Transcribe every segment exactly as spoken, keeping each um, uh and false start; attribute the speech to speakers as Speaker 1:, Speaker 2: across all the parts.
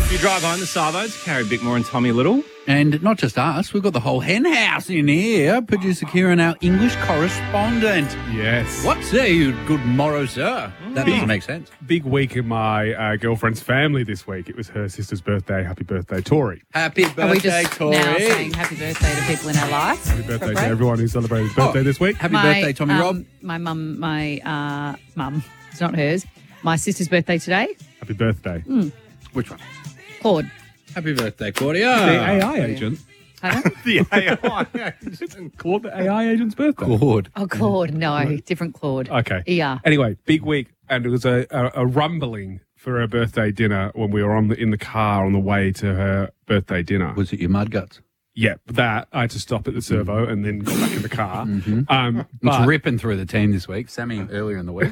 Speaker 1: If you drive home, the Savos, Carrie Bickmore and Tommy Little.
Speaker 2: And not just us, we've got the whole hen house in here. Producer Kieran, our English correspondent.
Speaker 3: Yes.
Speaker 2: What say you? Good morrow, sir. That
Speaker 3: Big-
Speaker 2: doesn't make sense.
Speaker 3: Big week in my uh, girlfriend's family this week. It was her sister's birthday. Happy birthday, Tori.
Speaker 2: Happy birthday,
Speaker 4: Are we just
Speaker 2: Tori.
Speaker 4: now saying happy birthday to people in our lives?
Speaker 3: Happy birthday to
Speaker 4: Right?
Speaker 3: everyone who celebrated his birthday
Speaker 2: Oh.
Speaker 3: this week.
Speaker 2: Happy
Speaker 4: My,
Speaker 2: birthday, Tommy
Speaker 4: um,
Speaker 2: Rob.
Speaker 4: My mum, my uh, mum, it's not hers. My sister's birthday today.
Speaker 3: Happy birthday.
Speaker 2: Which one?
Speaker 4: Claude.
Speaker 2: Happy birthday, Claudia.
Speaker 3: The A I agent.
Speaker 4: Pardon?
Speaker 3: The A I agent. Claude, the A I agent's birthday.
Speaker 2: Claude.
Speaker 4: Oh, Claude. No, different Claude.
Speaker 3: Okay.
Speaker 4: Yeah.
Speaker 3: Anyway, big week, and it was a, a, a rumbling for her birthday dinner when we were on the, in the car on the way to her birthday dinner.
Speaker 2: Was it your mud guts?
Speaker 3: Yeah, that I had to stop at the servo and then got back in the car. Um,
Speaker 2: It's
Speaker 3: but
Speaker 2: ripping through the team this week. Sammy earlier in the week.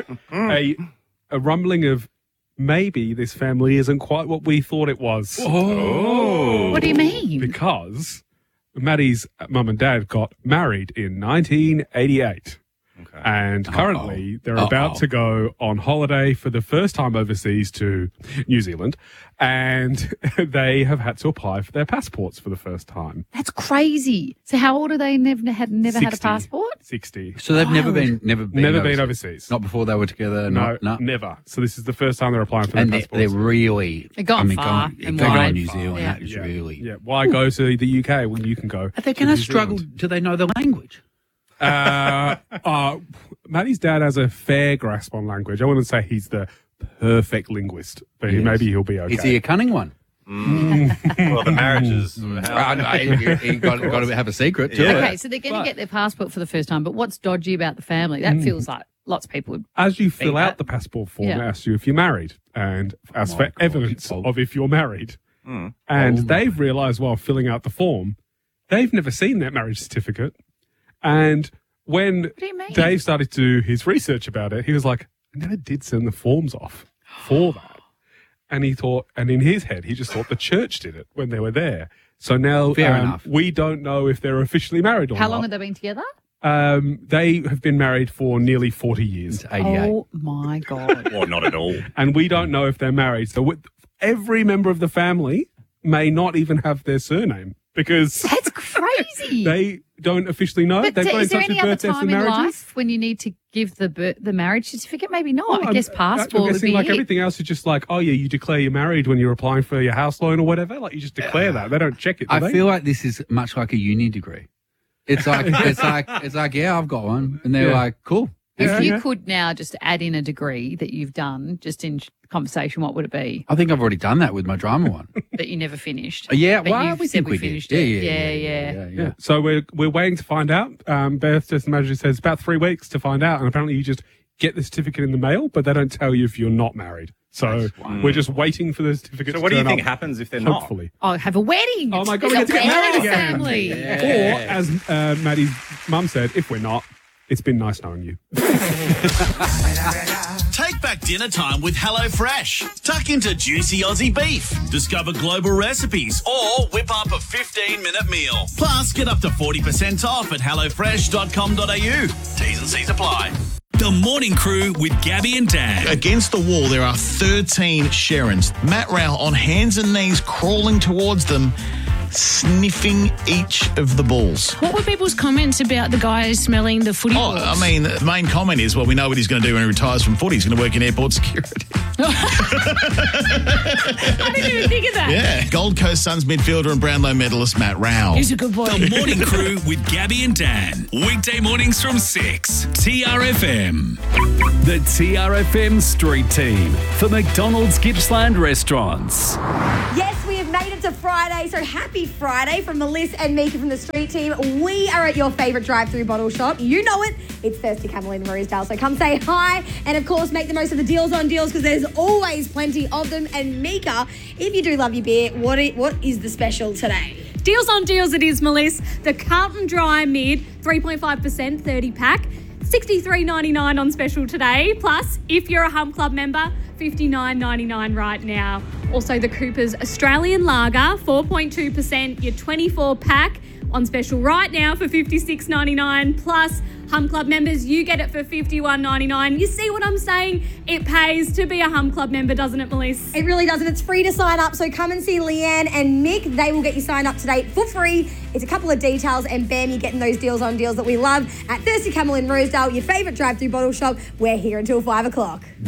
Speaker 3: a, a rumbling of maybe this family isn't quite what we thought it was.
Speaker 4: Oh. What do you mean?
Speaker 3: Because Maddie's mum and dad got married in nineteen eighty-eight.
Speaker 1: Okay.
Speaker 3: And currently, they're
Speaker 2: Uh-oh.
Speaker 3: about to go on holiday for the first time overseas to New Zealand. And they have had to apply for their passports for the first time.
Speaker 4: That's crazy. So how old are they? Never had never had a
Speaker 3: sixty.
Speaker 4: passport?
Speaker 3: sixty.
Speaker 2: So they've never
Speaker 4: Wild.
Speaker 2: been, never been,
Speaker 3: Never
Speaker 2: overseas.
Speaker 3: been overseas.
Speaker 2: Not before they were together.
Speaker 3: No,
Speaker 2: Not, no.
Speaker 3: never. So this is the first time they're applying for
Speaker 2: And
Speaker 3: their
Speaker 2: they're,
Speaker 3: passports.
Speaker 2: they're really.
Speaker 4: They're going
Speaker 2: I mean,
Speaker 4: far
Speaker 2: going,
Speaker 4: and
Speaker 2: going to
Speaker 4: wide.
Speaker 2: New Zealand.
Speaker 4: Yeah.
Speaker 2: That is
Speaker 3: yeah.
Speaker 2: really.
Speaker 3: Yeah. Why go to the U K when you can go?
Speaker 2: Are they
Speaker 3: to
Speaker 2: going to
Speaker 3: New
Speaker 2: struggle?
Speaker 3: Zealand?
Speaker 2: Do they know the language?
Speaker 3: Uh, uh, Maddie's dad has a fair grasp on language. I wouldn't say he's the perfect linguist, but he,
Speaker 2: Yes.
Speaker 3: maybe he'll be okay.
Speaker 2: Is he a cunning one?
Speaker 1: Well, the marriages.
Speaker 2: I know, he, he got, got to have a secret to
Speaker 1: Yeah.
Speaker 2: it.
Speaker 4: Okay, so they're going to get their passport for the first time, but what's dodgy about the family? That feels like lots of people would.
Speaker 3: As you fill
Speaker 4: Be
Speaker 3: out
Speaker 4: that.
Speaker 3: the passport form,
Speaker 4: Yeah.
Speaker 3: it asks you if you're married and asks
Speaker 2: my
Speaker 3: for
Speaker 2: God.
Speaker 3: evidence
Speaker 2: Oh.
Speaker 3: of if you're married. And
Speaker 2: Oh, my.
Speaker 3: they've realised while filling out the form, they've never seen that marriage certificate. And when
Speaker 4: do you mean?
Speaker 3: Dave started to do his research about it, he was like, I never did send the forms off for that. And he thought, and in his head, he just thought the church did it when they were there. So now
Speaker 2: Fair
Speaker 3: um,
Speaker 2: enough.
Speaker 3: we don't know if they're officially married or
Speaker 4: How
Speaker 3: not.
Speaker 4: long have they been together?
Speaker 3: Um, they have been married for nearly forty years.
Speaker 2: It's eighty-eight.
Speaker 4: Oh my God.
Speaker 1: Or not at all.
Speaker 3: And we don't know if they're married. So with, every member of the family may not even have their surname because
Speaker 4: That's crazy.
Speaker 3: they don't officially know.
Speaker 4: But
Speaker 3: They've
Speaker 4: d-
Speaker 3: got in
Speaker 4: is there
Speaker 3: touch with
Speaker 4: any other
Speaker 3: birth deaths
Speaker 4: time
Speaker 3: and
Speaker 4: in
Speaker 3: marriages.
Speaker 4: life when you need to give the bir- the marriage certificate? Maybe not.
Speaker 3: Well,
Speaker 4: I guess
Speaker 3: I'm-
Speaker 4: passport
Speaker 3: I'm
Speaker 4: would
Speaker 3: guessing
Speaker 4: be
Speaker 3: like
Speaker 4: it.
Speaker 3: everything else is just like, oh yeah, you declare you're married when you're applying for your house loan or whatever. Like you just declare that. They don't check it. Do
Speaker 2: I
Speaker 3: they?
Speaker 2: feel like this is much like a uni degree. It's like it's like it's like yeah, I've got one, and they're
Speaker 3: Yeah.
Speaker 2: like, cool.
Speaker 4: If
Speaker 3: Yeah,
Speaker 4: you
Speaker 3: yeah.
Speaker 4: could now just add in a degree that you've done just in conversation, what would it be?
Speaker 2: I think I've already done that with my drama one.
Speaker 4: That you never finished.
Speaker 2: Uh, yeah,
Speaker 4: But
Speaker 2: well,
Speaker 4: you've
Speaker 2: we
Speaker 4: said
Speaker 2: think
Speaker 4: we
Speaker 2: we did.
Speaker 4: finished
Speaker 2: Yeah,
Speaker 4: it.
Speaker 2: yeah,
Speaker 4: Yeah,
Speaker 2: yeah,
Speaker 4: yeah.
Speaker 2: yeah.
Speaker 3: Yeah. So we're we're waiting to find out. Um, birth death and marriage says about three weeks to find out, and apparently you just get the certificate in the mail, but they don't tell you if you're not married. So we're just waiting for the certificate.
Speaker 1: So
Speaker 3: to
Speaker 1: what do you
Speaker 3: turn
Speaker 1: think
Speaker 3: up,
Speaker 1: happens if they're not?
Speaker 3: Hopefully.
Speaker 4: Oh, have a wedding.
Speaker 3: Oh my God,
Speaker 4: It's
Speaker 3: we get to
Speaker 4: a
Speaker 3: get married
Speaker 4: wedding
Speaker 3: again.
Speaker 4: family.
Speaker 3: Or, as uh, Maddie's mum said, if we're not, it's been nice knowing you.
Speaker 5: Take back dinner time with HelloFresh. Tuck into juicy Aussie beef. Discover global recipes or whip up a fifteen-minute meal. Plus, get up to forty percent off at hello fresh dot com dot a u. T's and C's apply.
Speaker 6: The Morning Crew with Gabby and Dan.
Speaker 7: Against the wall, there are thirteen Sharons. Matt Rowell on hands and knees crawling towards them, sniffing each of the balls.
Speaker 8: What were people's comments about the guy smelling the footy
Speaker 7: Oh,
Speaker 8: balls?
Speaker 7: I mean, the main comment is, well, we know what he's going to do when he retires from footy. He's going to work in airport security.
Speaker 8: I didn't even think of that.
Speaker 7: Yeah. Gold Coast Suns midfielder and Brownlow medalist Matt Rowell.
Speaker 8: He's a good boy.
Speaker 6: The Morning Crew with Gabby and Dan. Weekday mornings from six. T R F M.
Speaker 9: The T R F M Street Team for McDonald's Gippsland Restaurants.
Speaker 10: Yes, we have made it to Friday, so happy Friday from Melissa and Mika from the Street Team. We are at your favourite drive-through bottle shop. You know it. It's Thirsty Camel in Marisdale, so come say hi and, of course, make the most of the deals on deals because there's always plenty of them. And Mika, if you do love your beer, what is, what is the special today?
Speaker 11: Deals on deals it is, Melissa. The Carlton Dry Mid, three point five percent, thirty pack, sixty-three ninety-nine on special today. Plus, if you're a Hump Club member, fifty-nine ninety-nine right now. Also, the Cooper's Australian Lager, four point two percent, your twenty-four pack, on special right now for fifty-six ninety-nine. Plus, Hum Club members, you get it for fifty-one ninety-nine. You see what I'm saying? It pays to be a Hum Club member, doesn't it, Melissa?
Speaker 10: It really doesn't. It's free to sign up. So come and see Leanne and Mick. They will get you signed up today for free. It's a couple of details, and bam, you're getting those deals on deals that we love at Thirsty Camel in Rosedale, your favourite drive-through bottle shop. We're here until five o'clock.